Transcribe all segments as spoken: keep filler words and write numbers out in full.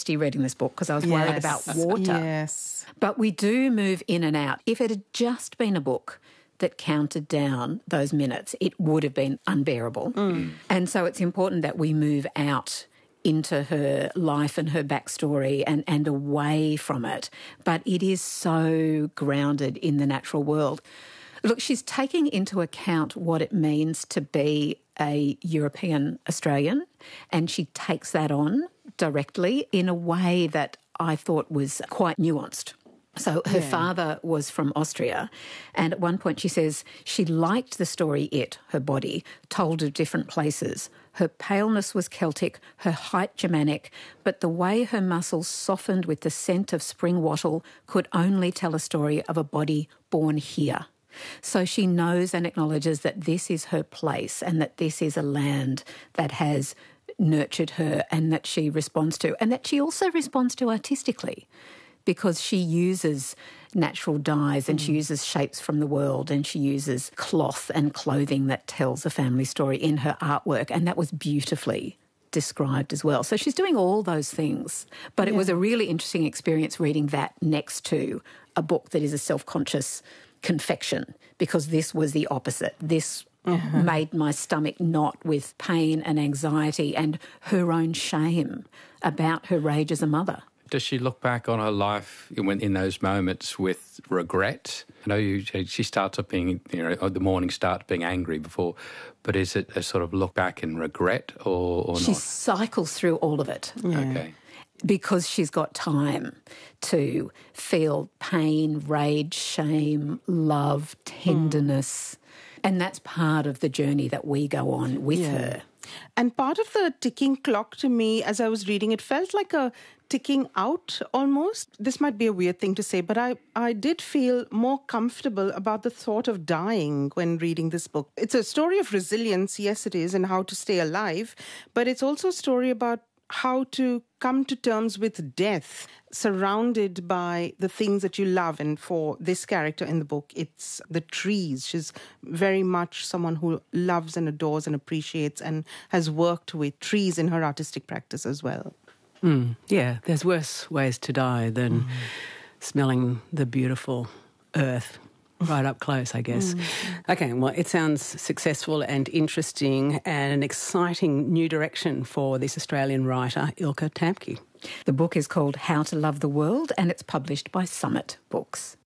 thirsty reading this book because I was yes. worried about water. Yes. But we do move in and out. If it had just been a book that counted down those minutes, it would have been unbearable. Mm. And so it's important that we move out into her life and her backstory and, and away from it. But it is so grounded in the natural world. Look, she's taking into account what it means to be a European Australian, and she takes that on directly in a way that I thought was quite nuanced. So her yeah. father was from Austria, and at one point she says she liked the story It, her body, told of different places. Her paleness was Celtic, her height Germanic, but the way her muscles softened with the scent of spring wattle could only tell a story of a body born here. So she knows and acknowledges that this is her place and that this is a land that has nurtured her and that she responds to, and that she also responds to artistically, because she uses natural dyes and mm. she uses shapes from the world and she uses cloth and clothing that tells a family story in her artwork, and that was beautifully described as well. So she's doing all those things. But yeah. it was a really interesting experience reading that next to a book that is a self-conscious confection, because this was the opposite. This uh-huh. made my stomach knot with pain and anxiety and her own shame about her rage as a mother. Does she look back on her life in, in those moments with regret? I know you, she starts up being, you know, the morning starts being angry before, but is it a sort of look back in regret or, or she not? She cycles through all of it. Yeah. Okay. Because she's got time to feel pain, rage, shame, love, tenderness. Mm. And that's part of the journey that we go on with yeah. her. And part of the ticking clock to me, as I was reading, it felt like a ticking out almost. This might be a weird thing to say, but I, I did feel more comfortable about the thought of dying when reading this book. It's a story of resilience, yes it is, and how to stay alive, but it's also a story about how to come to terms with death, surrounded by the things that you love. And for this character in the book, it's the trees. She's very much someone who loves and adores and appreciates and has worked with trees in her artistic practice as well. Mm, yeah, there's worse ways to die than mm. smelling the beautiful earth right up close, I guess. Mm. Okay, well, it sounds successful and interesting and an exciting new direction for this Australian writer, Ilke Tamke. The book is called How to Love the World and it's published by Summit Books.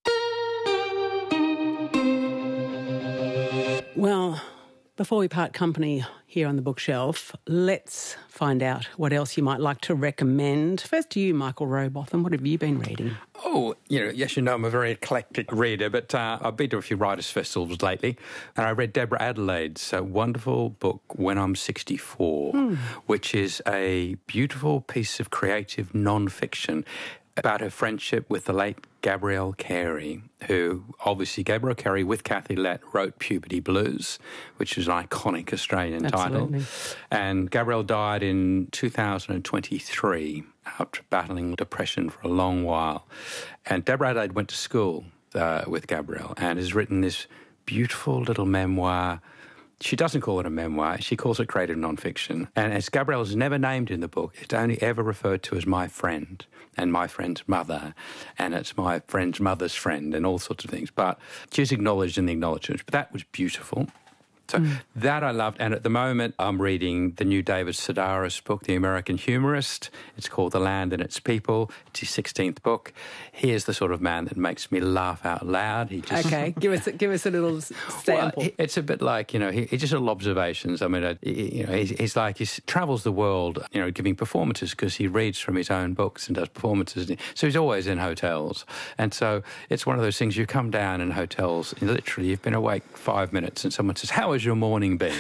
Well, before we part company here on the bookshelf, let's find out what else you might like to recommend. First to you, Michael Rowbotham. What have you been reading? Oh, you know, yes, you know, I'm a very eclectic reader, but uh, I've been to a few writers' festivals lately, and I read Deborah Adelaide's uh, wonderful book, When I'm sixty-four, hmm. which is a beautiful piece of creative non-fiction about her friendship with the late Gabrielle Carey, who obviously, Gabrielle Carey with Kathy Lette wrote Puberty Blues, which is an iconic Australian Absolutely. title. And Gabrielle died in two thousand twenty-three after battling depression for a long while. And Deborah Adelaide went to school uh, with Gabrielle and has written this beautiful little memoir. She doesn't call it a memoir, she calls it creative nonfiction. And as Gabrielle is never named in the book, it's only ever referred to as my friend and my friend's mother, and it's my friend's mother's friend and all sorts of things. But she's acknowledged in the acknowledgements. But that was beautiful. So mm. that I loved. And at the moment, I'm reading the new David Sedaris book, The American Humorist. It's called The Land and Its People. It's his sixteenth book. He is the sort of man that makes me laugh out loud. He just Okay, give us give us a little sample. Well, it's a bit like, you know, he, he just little observations. I mean, uh, he, you know, he's, he's like, he travels the world, you know, giving performances because he reads from his own books and does performances. So he's always in hotels. And so it's one of those things, you come down in hotels, and literally you've been awake five minutes and someone says, how has your morning been?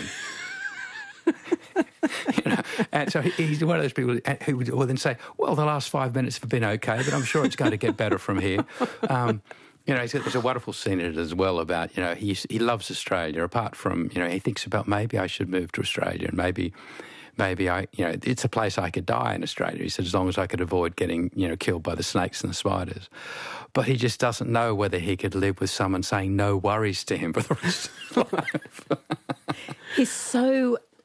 You know, and so he's one of those people who will then say, well, the last five minutes have been okay, but I'm sure it's going to get better from here. Um, you know, there's a wonderful scene in it as well about, you know, he he loves Australia, apart from, you know, he thinks about maybe I should move to Australia and maybe maybe I, you know, it's a place I could die in Australia. He said, as long as I could avoid getting, you know, killed by the snakes and the spiders. But he just doesn't know whether he could live with someone saying no worries to him for the rest of his life. He's so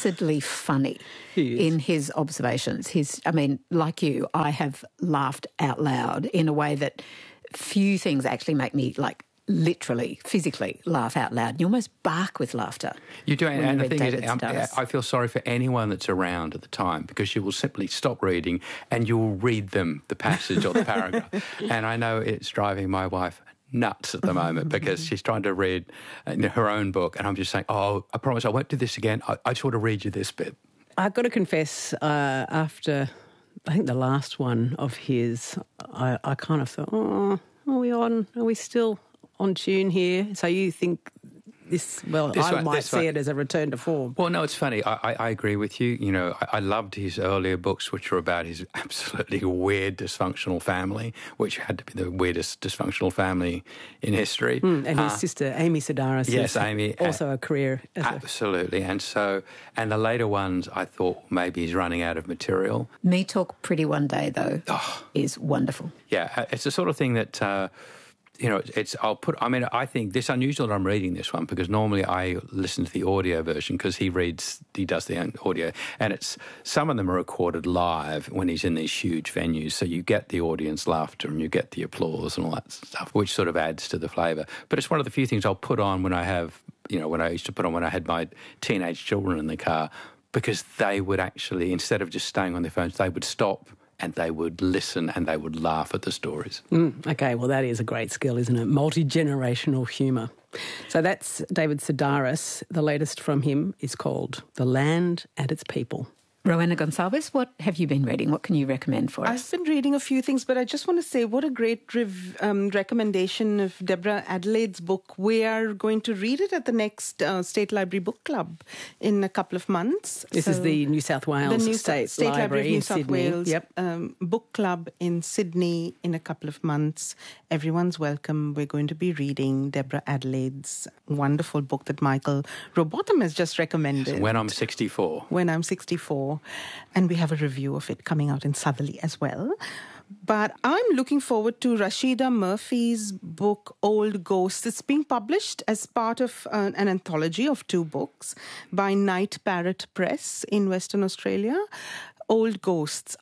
acidly funny in his observations. His, I mean, like you, I have laughed out loud in a way that few things actually make me, like, literally, physically laugh out loud. You almost bark with laughter. You do, and, you and the read thing David is, um, Sedaris. I feel sorry for anyone that's around at the time, because you will simply stop reading and you'll read them the passage or the paragraph. And I know it's driving my wife nuts at the moment because she's trying to read her own book, and I'm just saying, oh, I promise I won't do this again. I, I just want to read you this bit. I've got to confess, uh, after I think the last one of his, I, I kind of thought, oh, are we on? Are we still on tune here? So you think this, well, This I one- might this see one- it as a return to form. Well, no, it's funny. I, I, I agree with you. You know, I, I loved his earlier books, which were about his absolutely weird, dysfunctional family, which had to be the weirdest dysfunctional family in history. Mm, and his Uh, sister, Amy Sedaris, yes, is Amy, also a career as a... Absolutely. And so, and the later ones, I thought maybe he's running out of material. Me Talk Pretty One Day, though, Oh. is wonderful. Yeah, it's the sort of thing that, uh, you know, it's, I'll put, I mean, I think this unusual that I'm reading this one, because normally I listen to the audio version because he reads, he does the audio, and it's, some of them are recorded live when he's in these huge venues. So you get the audience laughter and you get the applause and all that stuff, which sort of adds to the flavour. But it's one of the few things I'll put on when I have, you know, when I used to put on when I had my teenage children in the car, because they would actually, instead of just staying on their phones, they would stop and they would listen and they would laugh at the stories. Mm, okay, well, that is a great skill, isn't it? Multi-generational humour. So that's David Sedaris. The latest from him is called The Land and Its People. Rowena Gonsalves, what have you been reading? What can you recommend for us? I've been reading a few things, but I just want to say what a great rev- um, recommendation of Deborah Adelaide's book. We are going to read it at the next uh, State Library Book Club in a couple of months. This So is the New South Wales the New State, State Library, Library of New in South Sydney. Wales Yep. um, Book Club in Sydney in a couple of months. Everyone's welcome. We're going to be reading Deborah Adelaide's wonderful book that Michael Robotham has just recommended. When I'm sixty-four. When I'm sixty-four. And we have a review of it coming out in Southerly as well. But I'm looking forward to Rashida Murphy's book, Old Ghosts. It's being published as part of uh, an anthology of two books by Night Parrot Press in Western Australia. Old Ghosts.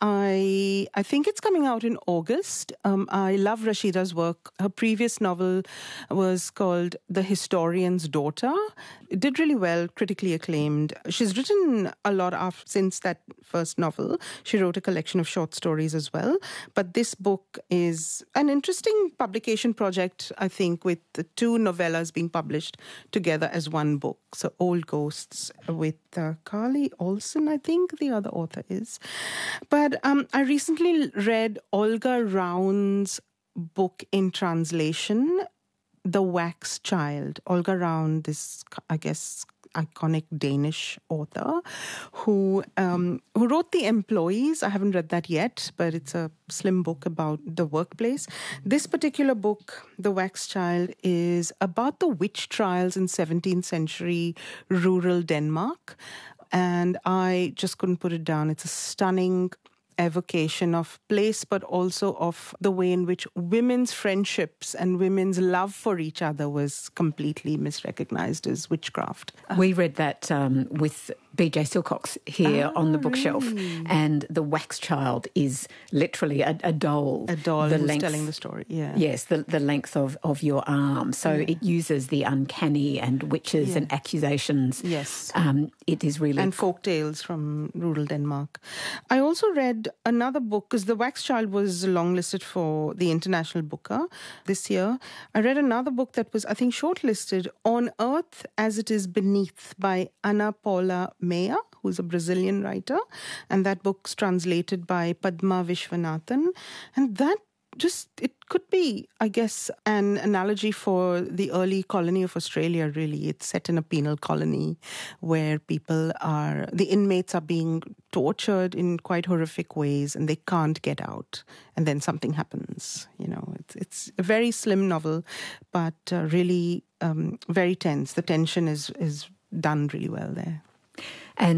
I I think it's coming out in August. Um, I love Rashida's work. Her previous novel was called The Historian's Daughter. It did really well, critically acclaimed. She's written a lot of, since that first novel. She wrote a collection of short stories as well. But this book is an interesting publication project, I think, with the two novellas being published together as one book. So Old Ghosts with uh, Carly Olson, I think the other author is. But um, I recently read Olga Round's book in translation, The Wax Child. Olga Round, this, I guess, iconic Danish author who um, who wrote The Employees. I haven't read that yet, but it's a slim book about the workplace. This particular book, The Wax Child, is about the witch trials in seventeenth century rural Denmark. And I just couldn't put it down. It's a stunning evocation of place, but also of the way in which women's friendships and women's love for each other was completely misrecognized as witchcraft. We read that um, with B J Silcox here Oh, on the bookshelf, really? and the Wax Child is literally a, a doll. A doll the who's length, telling the story, yeah. Yes, the, the length of, of your arm. So Yeah. it uses the uncanny and witches Yeah. and accusations. Yes. Um, it is really... And folk tales from rural Denmark. I also read another book, because The Wax Child was longlisted for the International Booker this year. I read another book that was, I think, shortlisted, On Earth as It Is Beneath by Ana Paula Meia, who's a Brazilian writer. And that book's translated by Padma Vishwanathan. And that just, it could be, I guess, an analogy for the early colony of Australia, really. It's set in a penal colony where people are, the inmates are being tortured in quite horrific ways and they can't get out. And then something happens, you know. It's, it's a very slim novel, but uh, really um, very tense. The tension is, is done really well there. And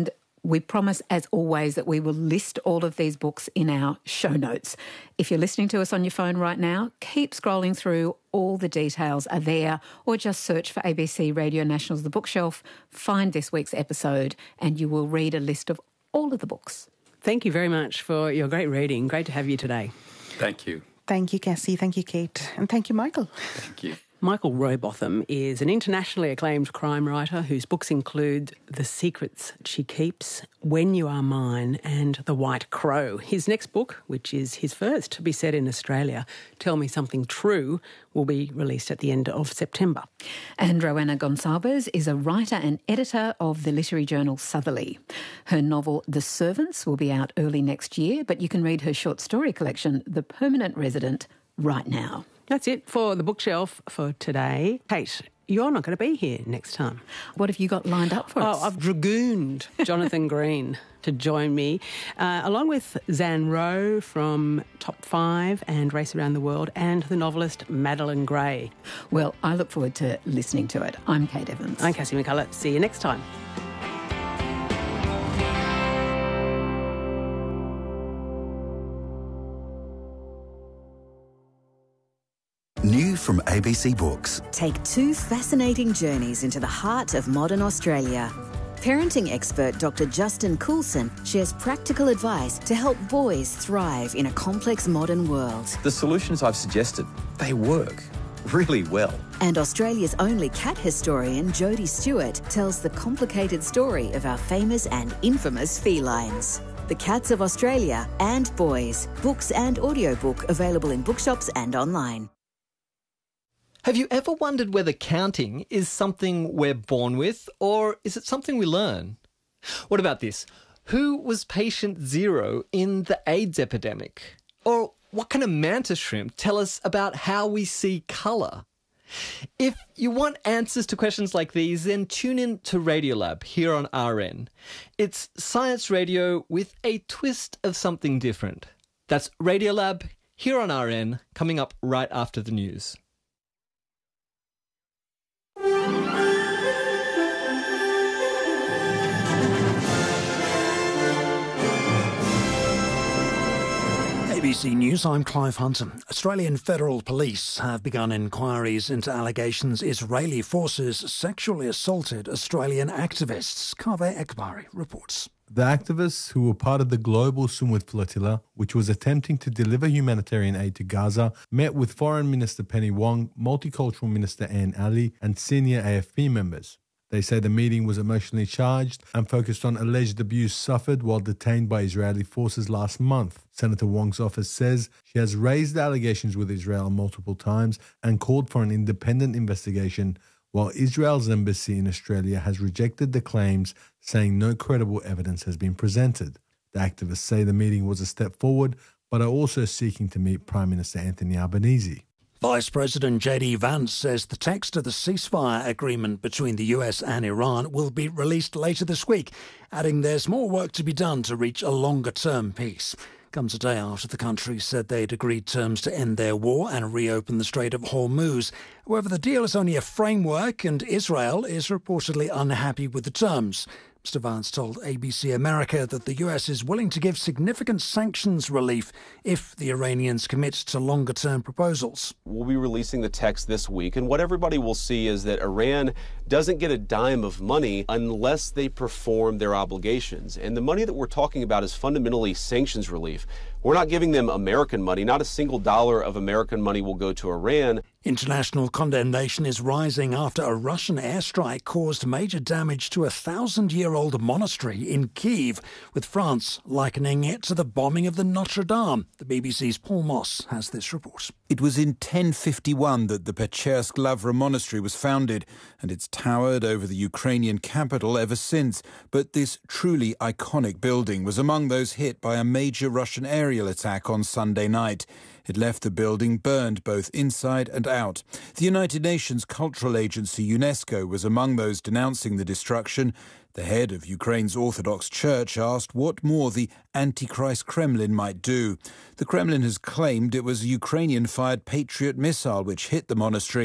We promise, as always, that we will list all of these books in our show notes. If you're listening to us on your phone right now, keep scrolling through. All the details are there, or just search for A B C Radio National's The Bookshelf, find this week's episode, and you will read a list of all of the books. Thank you very much for your great reading. Great to have you today. Thank you. Thank you, Cassie. Thank you, Kate. And thank you, Michael. Thank you. Michael Robotham is an internationally acclaimed crime writer whose books include The Secrets She Keeps, When You Are Mine and The White Crow. His next book, which is his first to be set in Australia, Tell Me Something True, will be released at the end of September. And Rowena Gonsalves is a writer and editor of the literary journal Southerly. Her novel The Servants will be out early next year, but you can read her short story collection, The Permanent Resident, right now. That's it for The Bookshelf for today. Kate, you're not going to be here next time. What have you got lined up for oh, us? I've dragooned Jonathan Green to join me, uh, along with Zan Rowe from Top Five and Race Around the World, and the novelist Madeline Gray. Well, I look forward to listening to it. I'm Kate Evans. I'm Cassie McCullough. See you next time. New from A B C Books. Take two fascinating journeys into the heart of modern Australia. Parenting expert Doctor Justin Coulson shares practical advice to help boys thrive in a complex modern world. The solutions I've suggested, they work really well. And Australia's only cat historian, Jodie Stewart, tells the complicated story of our famous and infamous felines. The Cats of Australia and Boys. Books and audiobook available in bookshops and online. Have you ever wondered whether counting is something we're born with, or is it something we learn? What about this? Who was patient zero in the AIDS epidemic? Or what can a mantis shrimp tell us about how we see colour? If you want answers to questions like these, then tune in to Radiolab here on R N. It's science radio with a twist of something different. That's Radiolab here on R N, coming up right after the news. A B C News, I'm Clive Hunter. Australian Federal Police have begun inquiries into allegations Israeli forces sexually assaulted Australian activists. Kaveh Ekbari reports. The activists, who were part of the global Sumud flotilla, which was attempting to deliver humanitarian aid to Gaza, met with Foreign Minister Penny Wong, Multicultural Minister Anne Ali, and senior A F P members. They say the meeting was emotionally charged and focused on alleged abuse suffered while detained by Israeli forces last month. Senator Wong's office says she has raised the allegations with Israel multiple times and called for an independent investigation, while Israel's embassy in Australia has rejected the claims, saying no credible evidence has been presented. The activists say the meeting was a step forward, but are also seeking to meet Prime Minister Anthony Albanese. Vice President J D Vance says the text of the ceasefire agreement between the U S and Iran will be released later this week, adding there's more work to be done to reach a longer-term peace. Comes a day after the country said they'd agreed terms to end their war and reopen the Strait of Hormuz. However, the deal is only a framework, and Israel is reportedly unhappy with the terms. Mister Vance told A B C America that the U S is willing to give significant sanctions relief if the Iranians commit to longer-term proposals. We'll be releasing the text this week, and what everybody will see is that Iran doesn't get a dime of money unless they perform their obligations. And the money that we're talking about is fundamentally sanctions relief. We're not giving them American money. Not a single dollar of American money will go to Iran. International condemnation is rising after a Russian airstrike caused major damage to a thousand-year-old monastery in Kyiv, with France likening it to the bombing of the Notre Dame. The B B C's Paul Moss has this report. It was in ten fifty-one that the Pechersk Lavra monastery was founded, and it's towered over the Ukrainian capital ever since. But this truly iconic building was among those hit by a major Russian aerial attack on Sunday night. It left the building burned both inside and out. The United Nations Cultural Agency UNESCO was among those denouncing the destruction. The head of Ukraine's Orthodox Church asked what more the Antichrist Kremlin might do. The Kremlin has claimed it was a Ukrainian-fired Patriot missile which hit the monastery.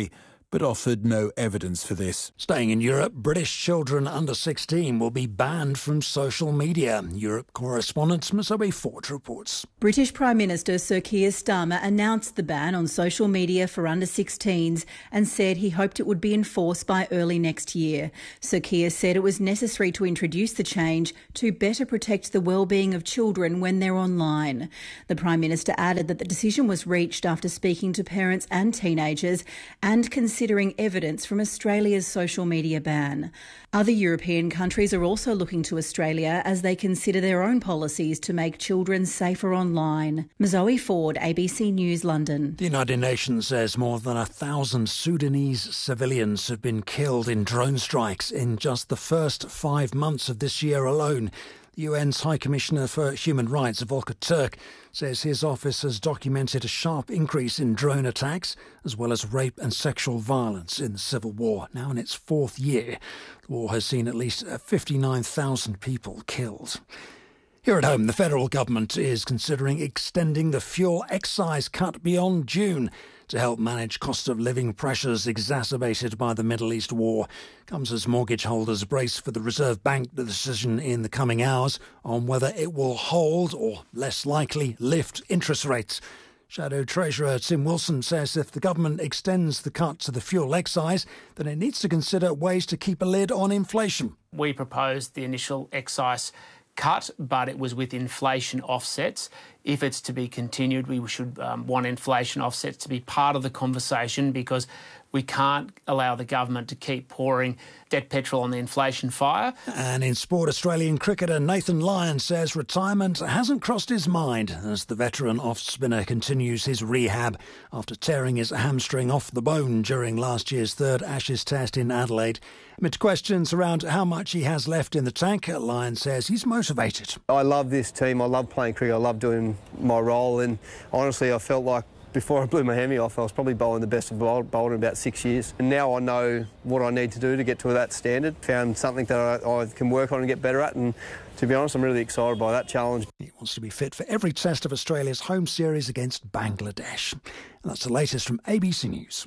but offered no evidence for this. Staying in Europe, British children under sixteen will be banned from social media. Europe correspondent Mazoe Ford reports. British Prime Minister Sir Keir Starmer announced the ban on social media for under sixteens and said he hoped it would be enforced by early next year. Sir Keir said it was necessary to introduce the change to better protect the well-being of children when they're online. The Prime Minister added that the decision was reached after speaking to parents and teenagers and considering evidence from Australia's social media ban. Other European countries are also looking to Australia as they consider their own policies to make children safer online. Mazoe Ford, A B C News, London. The United Nations says more than a thousand Sudanese civilians have been killed in drone strikes in just the first five months of this year alone. The U N's High Commissioner for Human Rights, Volker Turk, says his office has documented a sharp increase in drone attacks, as well as rape and sexual violence in the civil war. Now in its fourth year, the war has seen at least fifty-nine thousand people killed. Here at home, the federal government is considering extending the fuel excise cut beyond June to help manage cost of living pressures exacerbated by the Middle East war. Comes as mortgage holders brace for the Reserve Bank the decision in the coming hours on whether it will hold or, less likely, lift interest rates. Shadow Treasurer Tim Wilson says if the government extends the cut to the fuel excise, then it needs to consider ways to keep a lid on inflation. We proposed the initial excise cut, but it was with inflation offsets. If it's to be continued, we should um, want inflation offsets to be part of the conversation, because we can't allow the government to keep pouring dead petrol on the inflation fire. And in sport, Australian cricketer Nathan Lyon says retirement hasn't crossed his mind as the veteran off-spinner continues his rehab after tearing his hamstring off the bone during last year's third Ashes Test in Adelaide. Amid questions around how much he has left in the tank, Lyon says he's motivated. I love this team. I love playing cricket. I love doing my role, and honestly I felt like before I blew my hammy off, I was probably bowling the best of bowler in about six years. And now I know what I need to do to get to that standard. Found something that I, I can work on and get better at, and to be honest, I'm really excited by that challenge. He wants to be fit for every test of Australia's home series against Bangladesh. And that's the latest from A B C News.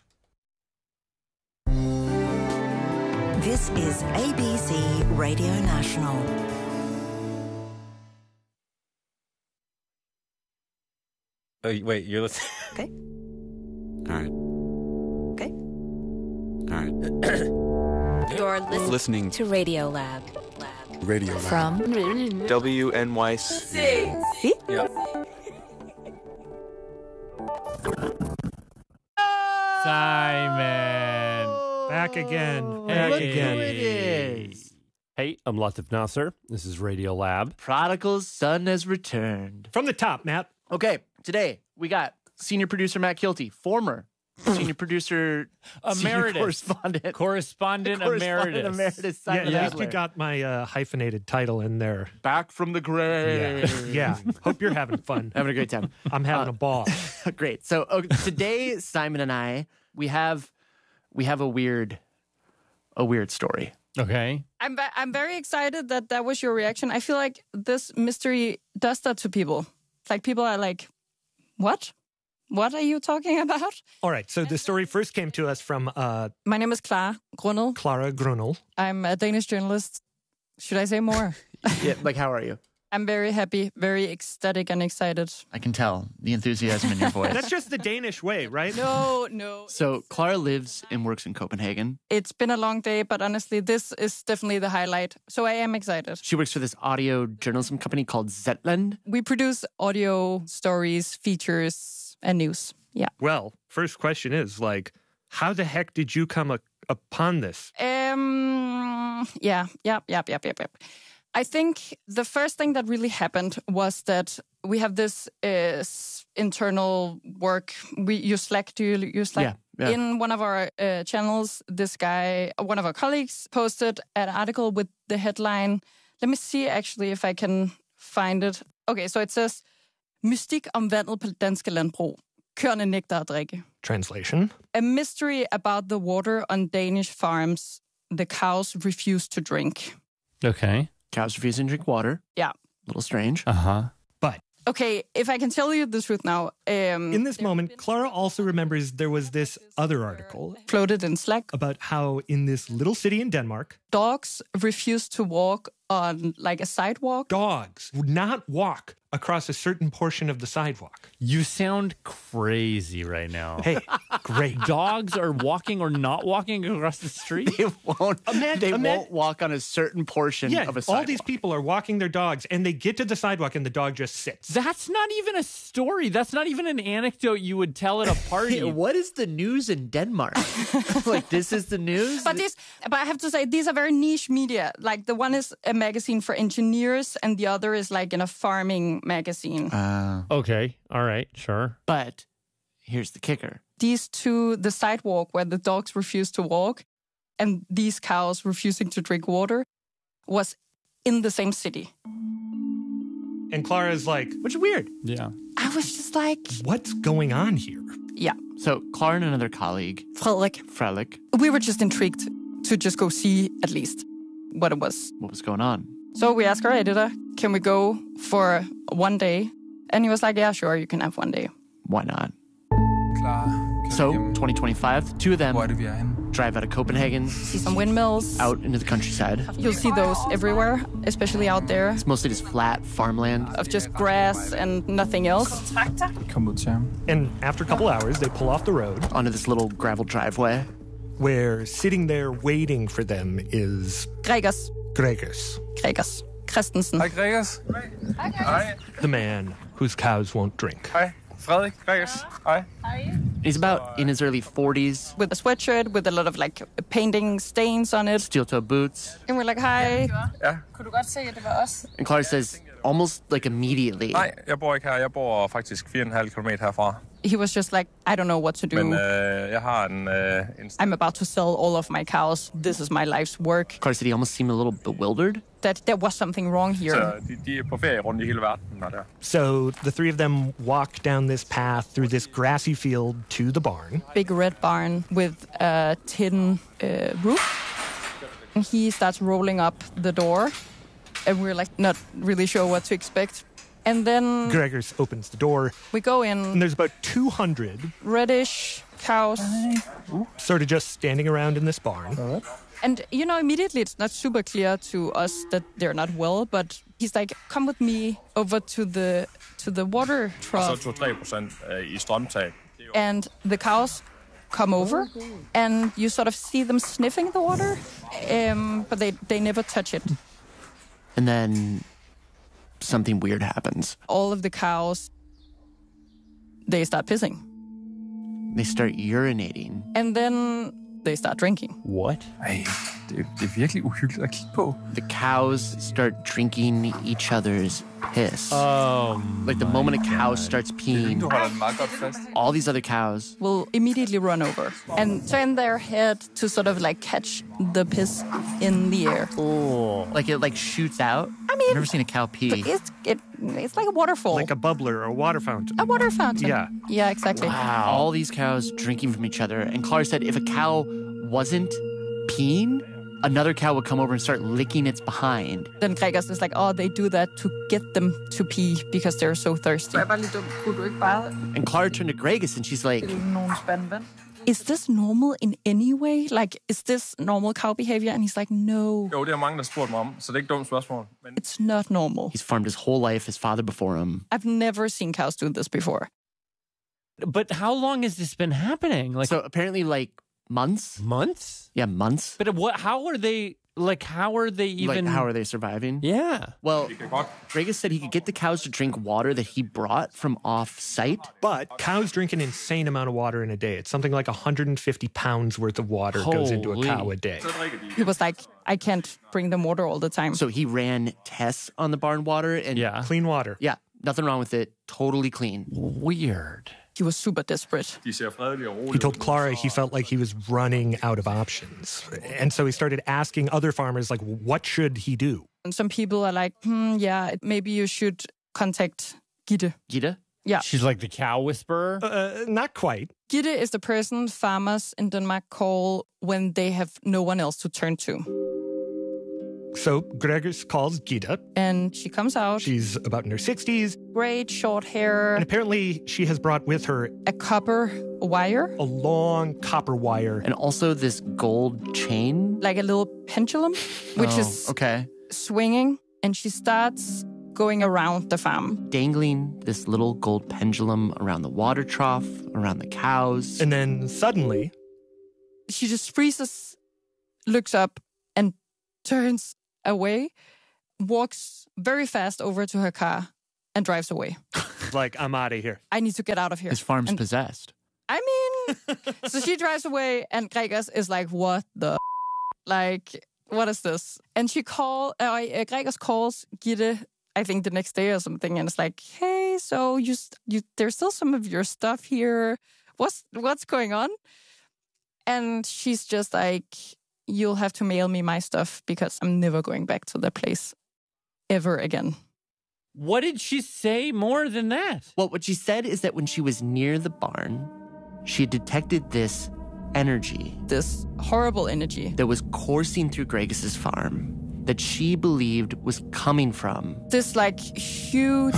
This is A B C Radio National. Oh, wait, you're listening? Okay. All right. Okay. All right. You're listening, listening to Radio Lab. Lab. Radio Lab. From W N Y C. See? Yep. Simon. Back again. Back Hey. again. It is. Hey, I'm Latif Nasser. This is Radio Lab. Prodigal's son has returned. From the top, Matt. Okay, today we got senior producer Matt Kilty, former senior producer, senior Emeritus. correspondent, Correspondent, correspondent emeritus. emeritus. Yeah, Simon at Hasler. least you got my uh, hyphenated title in there. Back from the grave. Yeah. yeah. Hope you're having fun. Having a great time. I'm having Uh, a ball. Great. So uh, today, Simon and I, we have we have a weird a weird story. Okay. I'm ve- I'm very excited that that was your reaction. I feel like this mystery does that to people. Like people are like, "What? What are you talking about?" All right. So the story first came to us from uh, My name is Clara Grunel. Clara Grunel. I'm a Danish journalist. Should I say more? Yeah, like how are you? I'm very happy, very ecstatic and excited. I can tell the enthusiasm in your voice. That's just the Danish way, right? No, no. So Clara lives and works in Copenhagen. It's been a long day, but honestly, this is definitely the highlight. So I am excited. She works for this audio journalism company called Zetland. We produce audio stories, features, and news. Yeah. Well, first question is like, how the heck did you come a- upon this? Um. Yeah. Yep. Yep. Yep. Yep. Yep. I think the first thing that really happened was that we have this uh, s- internal work. We use Slack. Do you use Slack? Yeah, yeah. In one of our uh, channels, this guy, one of our colleagues, posted an article with the headline. Let me see actually if I can find it. Okay, so it says, Mystik om vandet på danske landbrug. Køerne nægter at drikke. Translation. A mystery about the water on Danish farms the cows refuse to drink. Okay. Cows refusing to drink water. Yeah. A little strange. Uh huh. But Okay, if I can tell you the truth now. Um, In this moment, Clara also remembers there was this other article floated in Slack about how in this little city in Denmark, dogs refuse to walk on like a sidewalk. Dogs would not walk across a certain portion of the sidewalk. You sound crazy right now. Hey, great. Dogs are walking or not walking across the street? They won't. Ima- they ima- won't walk on a certain portion Yeah, of a sidewalk. all these people are walking their dogs, and they get to the sidewalk, and the dog just sits. That's not even a story. That's not even an anecdote you would tell at a party. Hey, what is the news in Denmark? Like, this is the news? But this, but I have to say, these are very niche media. Like the one is a magazine for engineers, and the other is like in a farming magazine. Uh, okay, all right, sure. But here's the kicker. These two, the sidewalk where the dogs refuse to walk, and these cows refusing to drink water, was in the same city. And Clara's like, which is weird. Yeah. I was just like, what's going on here? Yeah. So Clara and another colleague, Frederik, Frederik, we were just intrigued to just go see at least what it was. what was going on? So we asked our editor, can we go for one day? And he was like, yeah, sure, you can have one day. Why not? So, twenty twenty-five, two of them drive out of Copenhagen, See some windmills. out into the countryside. You'll see those everywhere, especially out there, It's mostly just flat farmland. of just grass and nothing else. And after a couple hours, they pull off the road. Onto this little gravel driveway. Where sitting there waiting for them is Gregers. Gregers, Gregers. Christensen. Hej Gregers. Hej. the man whose cows won't drink. Hej. Frederik Gregers. Hej. He's about in his early forties. With a sweatshirt with a lot of like painting stains on it. Steel-toe boots. And we're like, hi. Ja. Kunne du godt se, at det var os? And Clara says, almost like immediately, Nej, jeg bor ikke her. Jeg bor faktisk fire komma fem kilometer herfra. He was just like, I don't know what to do. Men øh, jeg har en, øh, en... I'm about to sell all of my cows. This is my life's work. Clara said he almost seemed a little bewildered. That there was something wrong here. Så de, de er på ferie rundt i hele verden. Når der. So the three of them walk down this path through this grassy field to the barn. Big red barn with a tin uh, roof. And he starts rolling up the door. And we're like not really sure what to expect. And then Gregers opens the door, we go in. and there's about two hundred Reddish cows. sort of just standing around in this barn. And, you know, immediately it's not super clear to us that they're not well, but he's like, come with me over to the to the water Og trough. så to til tre procent i strømtag. And the cows come over, and you sort of see them sniffing the water, um, but they, they never touch it. And then something weird happens. All of the cows, they start pissing. They start urinating. And then they start drinking. What? Ej, det, det er virkelig uhyggeligt at kigge på. The cows start drinking each other's piss. Oh, like the moment a cow starts peeing, Du holder den meget godt fast. all these other cows Will immediately run over and turn their head to sort of like catch the piss in the air. Oh, like it like shoots out. I mean, I've never seen a cow pee. But it's it, it's like a waterfall. Like a bubbler or a water fountain. A water fountain. Yeah. Yeah, exactly. Wow. All these cows drinking from each other. And Clara said if a cow wasn't peeing, another cow would come over and start licking its behind. Then Gregers is like, oh, they do that to get them to pee because they're so thirsty. And Clara turned to Gregers and she's like, Is this normal in any way? Like, is this normal cow behavior? And he's like, no, Jo, det er mange, der spurgt mig om, så det er ikke et dumt spørgsmål. Men it's not normal. he's farmed his whole life, his father before him. I've never seen cows do this before. But how long has this been happening? Like So apparently like months. months? Yeah, months. But what? How are they? Like, how are they even? Like, how are they surviving? Yeah. Well, det kan godt. Gregers said he could get the cows to drink water that he brought from off-site. But cows drink an insane amount of water in a day. It's something like one hundred fifty pounds worth of water goes into a Holy. cow a day. Så drikker de. He was like, I can't bring them water all the time. So he ran tests on the barn water and Yeah. Clean water. yeah, nothing wrong with it. Totally clean. Weird. He was super desperate. De ser fredelige og rolige He told ud. Clara he felt like he was running out of options. And so he started asking other farmers, like, what should he do? And some people are like, hmm, yeah, maybe you should contact Gitte. Gitte? Yeah. She's like the cow whisperer. Uh, not quite. Gitte is the person farmers in Denmark call when they have no one else to turn to. So Gregers calls Gita. And she comes out. She's about in her sixties. Great short hair. And apparently she has brought with her a copper wire. A long copper wire. And also this gold chain. Like a little pendulum, which oh, is okay. swinging. And she starts going around the farm. Dangling this little gold pendulum around the water trough, around the cows. And then suddenly... she just freezes, looks up, and turns away, walks very fast over to her car, and drives away. Like, I'm out of here. I need to get out of here. His farm's and, possessed. I mean, so she drives away, and Gregers is like, what the f-? Like, what is this? And she call, uh, Gregers calls Gitte, I think the next day or something, and it's like, hey, so you, you, there's still some of your stuff here. What's what's going on? And she's just like, you'll have to mail me my stuff because I'm never going back to the place ever again. What did she say more than that? Well, what she said is that when she was near the barn, she detected this energy. This horrible energy. That was coursing through Gregis' farm that she believed was coming from. This like huge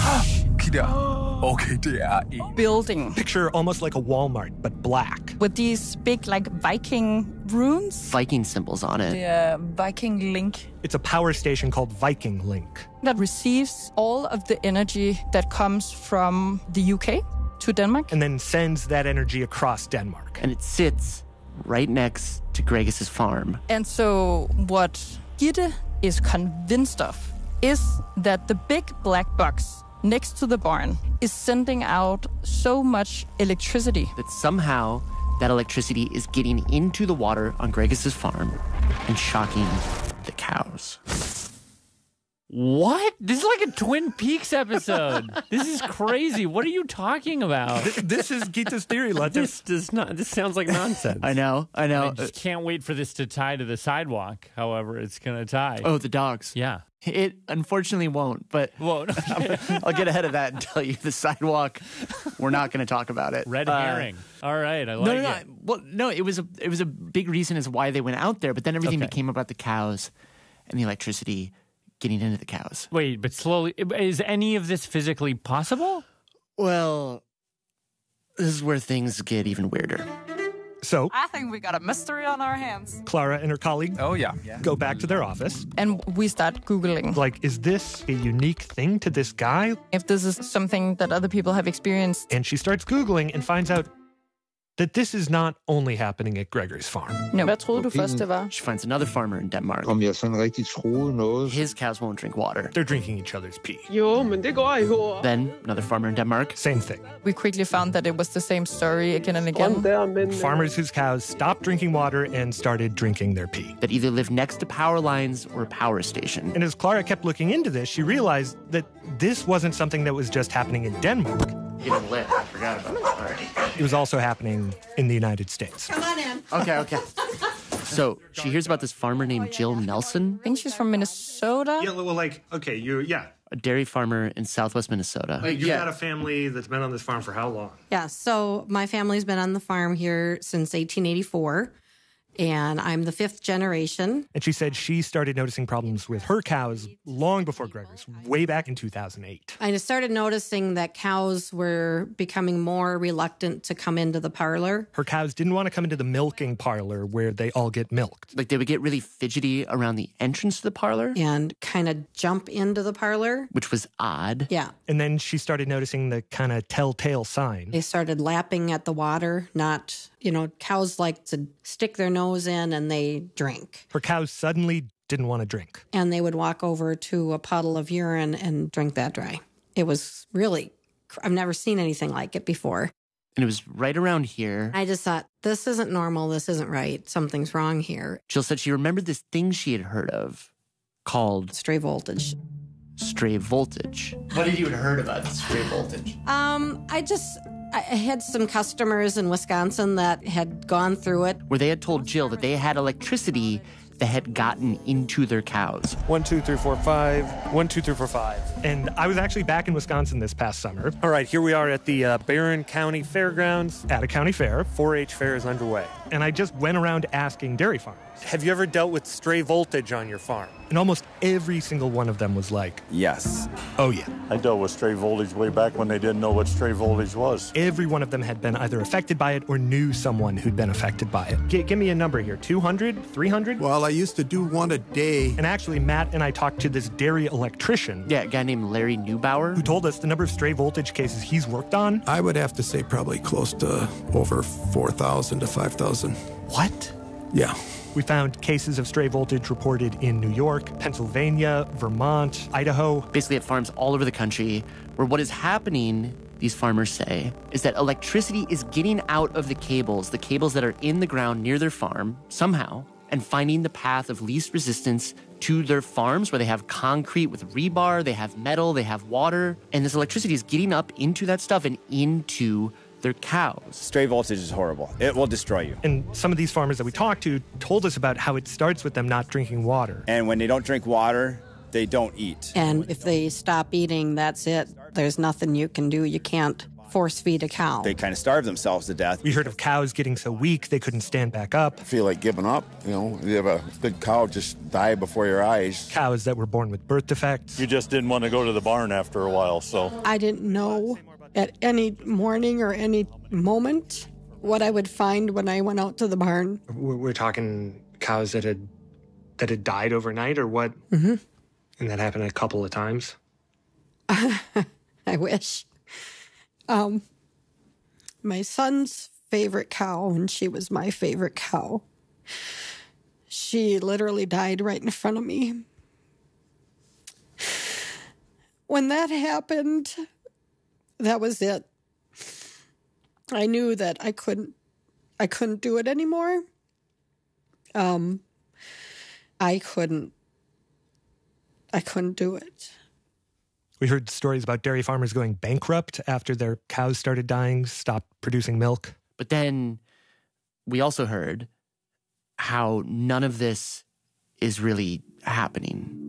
building. Picture almost like a Walmart, but black. With these big like Viking runes. Viking symbols on it. The uh, Viking link. It's a power station called Viking Link. That receives all of the energy that comes from the U K to Denmark. And then sends that energy across Denmark. And it sits right next to Gregis' farm. And so what Gitte is convinced of is that the big black box next to the barn is sending out so much electricity. That somehow that electricity is getting into the water on Gregis' farm and shocking the cows. What? This is like a Twin Peaks episode. This is crazy. What are you talking about? This, this is Gita's theory, Lutz. This does not. This sounds like nonsense. I know. I know. I just can't wait for this to tie to the sidewalk. However, it's going to tie. Oh, the dogs. Yeah. It unfortunately won't, but well, I'll get ahead of that and tell you the sidewalk. We're not going to talk about it. Red herring. Uh, All right, I like no, no, no. it. Well, no, it was a it was a big reason as why they went out there, but then everything Okay. became about the cows and the electricity getting into the cows. Wait, but slowly, is any of this physically possible? Well, this is where things get even weirder. So, I think we got a mystery on our hands. Clara and her colleague oh, yeah. yeah. go back to their office. And we start Googling. Like, is this a unique thing to this guy? If this is something that other people have experienced. And she starts Googling and finds out that this is not only happening at Gregers' farm. No. Hvad troede du først, det var? She finds another farmer in Denmark. Om jeg sådan rigtig troede noget. His cows won't drink water. They're drinking each other's pee. Jo, men det går i hår. Then another farmer in Denmark. Same thing. We quickly found that it was the same story again and again. Farmers whose cows stopped drinking water and started drinking their pee. That either live next to power lines or a power station. And as Clara kept looking into this, she realized that this wasn't something that was just happening in Denmark. Getting lit. I forgot about it already. It was also happening in the United States. Come on in. Okay, okay. So she hears about this farmer named Jill Nelson. I think she's from Minnesota. Yeah, well, like, okay, you, yeah. A dairy farmer in southwest Minnesota. Like, you've yeah. got a family that's been on this farm for how long? Yeah, so my family's been on the farm here since eighteen eighty-four. And I'm the fifth generation. And she said she started noticing problems with her cows long before Gregers, way back in two thousand eight. I started noticing that cows were becoming more reluctant to come into the parlor. Her cows didn't want to come into the milking parlor where they all get milked. Like they would get really fidgety around the entrance to the parlor. And kind of jump into the parlor. Which was odd. Yeah. And then she started noticing the kind of telltale sign. They started lapping at the water, not... You know, cows like to stick their nose in and they drink. Her cows suddenly didn't want to drink. And they would walk over to a puddle of urine and drink that dry. It was really, I've never seen anything like it before. And it was right around here. I just thought, this isn't normal. This isn't right. Something's wrong here. Jill said she remembered this thing she had heard of called... Stray voltage. Stray voltage. What had you heard about stray voltage? Um, I just... I had some customers in Wisconsin that had gone through it. Where they had told Jill that they had electricity that had gotten into their cows. One, two, three, four, five. One, two, three, four, five. And I was actually back in Wisconsin this past summer. All right, here we are at the uh, Barron County Fairgrounds at a county fair. four H fair is underway. and I just went around asking dairy farmers, have you ever dealt with stray voltage on your farm? And almost every single one of them was like, yes. Oh, yeah. I dealt with stray voltage way back when they didn't know what stray voltage was. Every one of them had been either affected by it or knew someone who'd been affected by it. G- give me a number here, two hundred, three hundred? Well, I used to do one a day. And actually, Matt and I talked to this dairy electrician. Yeah, a guy named Larry Neubauer. Who told us the number of stray voltage cases he's worked on. I would have to say probably close to over four thousand to five thousand. What? Yeah. We found cases of stray voltage reported in New York, Pennsylvania, Vermont, Idaho. Basically at farms all over the country, where what is happening, these farmers say, is that electricity is getting out of the cables, the cables that are in the ground near their farm, somehow, and finding the path of least resistance to their farms where they have concrete with rebar, they have metal, they have water, and this electricity is getting up into that stuff and into their cows. Stray voltage is horrible. It will destroy you. And some of these farmers that we talked to told us about how it starts with them not drinking water. And when they don't drink water, they don't eat. And if they stop eating, that's it. There's nothing you can do. You can't force feed a cow. They kind of starve themselves to death. We heard of cows getting so weak they couldn't stand back up. I feel like giving up. You know, you have a big cow just die before your eyes. Cows that were born with birth defects. You just didn't want to go to the barn after a while, so. I didn't know at any morning or any moment what I would find when I went out to the barn. We're talking cows that had that had died overnight or what? Mm-hmm. And that happened a couple of times? I wish. Um, my son's favorite cow, and she was my favorite cow, she literally died right in front of me. When that happened, that was it. I knew that I couldn't, I couldn't do it anymore. Um, I couldn't, I couldn't do it. We heard stories about dairy farmers going bankrupt after their cows started dying, stopped producing milk. But then we also heard how none of this is really happening.